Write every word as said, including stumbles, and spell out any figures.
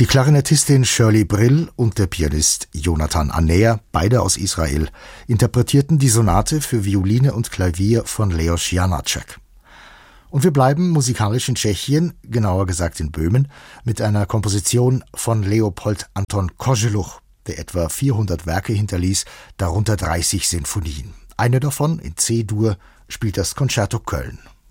Die Klarinettistin Shirley Brill und der Pianist Jonathan Anner, beide aus Israel, interpretierten die Sonate für Violine und Klavier von Leos Janáček. Und wir bleiben musikalisch in Tschechien, genauer gesagt in Böhmen, mit einer Komposition von Leopold Anton Koželuch, der etwa vierhundert Werke hinterließ, darunter dreißig Sinfonien. Eine davon, in C-Dur, spielt das Concerto Köln.